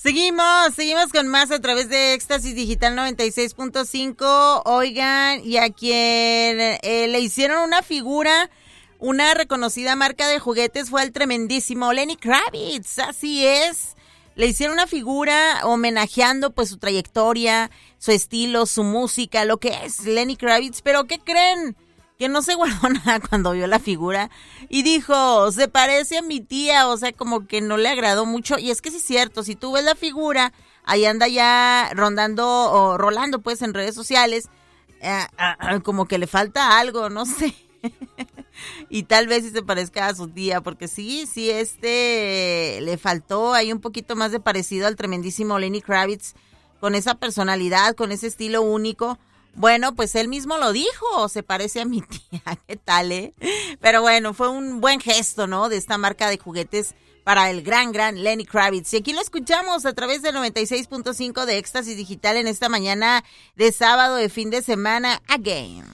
Seguimos con más a través de Éxtasis Digital 96.5. Oigan, y a quien le hicieron una figura, una reconocida marca de juguetes, fue el tremendísimo Lenny Kravitz. Así es. Le hicieron una figura homenajeando pues su trayectoria, su estilo, su música, lo que es Lenny Kravitz. Pero ¿qué creen? Que no se guardó nada cuando vio la figura y dijo, se parece a mi tía, o sea, como que no le agradó mucho. Y es que sí es cierto, si tú ves la figura, ahí anda ya rolando pues en redes sociales, como que le falta algo, no sé. Y tal vez sí se parezca a su tía, porque sí, le faltó ahí un poquito más de parecido al tremendísimo Lenny Kravitz, con esa personalidad, con ese estilo único. Bueno, pues él mismo lo dijo, se parece a mi tía, ¿qué tal, Pero bueno, fue un buen gesto, ¿no? De esta marca de juguetes para el gran Lenny Kravitz. Y aquí lo escuchamos a través del 96.5 de Éxtasis Digital en esta mañana de sábado de fin de semana, again.